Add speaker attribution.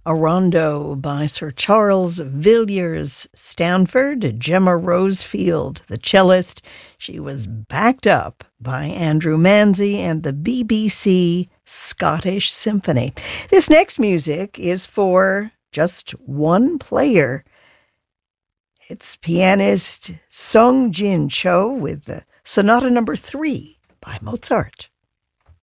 Speaker 1: A rondo by Sir Charles Villiers Stanford, Gemma Rosefield, the cellist. She was backed up by Andrew Manzi and the BBC Scottish Symphony. This next music is for just one player. It's pianist Sung Jin Cho with the Sonata No. 3 by Mozart.